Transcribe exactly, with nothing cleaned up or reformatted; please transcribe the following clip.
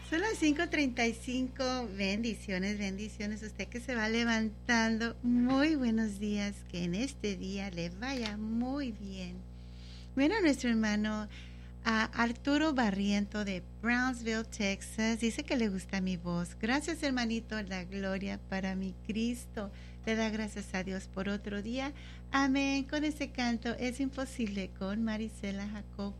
Son las cinco treinta y cinco. Bendiciones, bendiciones. Usted que se va levantando, muy buenos días. Que en este día le vaya muy bien. Bueno, nuestro hermano a Arturo Barriento de Brownsville, Texas, dice que le gusta mi voz. Gracias, hermanito. La gloria para mi Cristo. Le da gracias a Dios por otro día. Amén. Con ese canto es imposible con Marisela Jacobo.